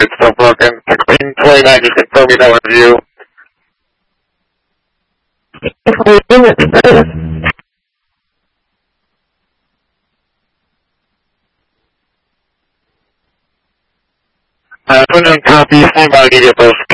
it's still broken. Clean 29, just confirm me that was you. Put in copy, stand by, give you a post.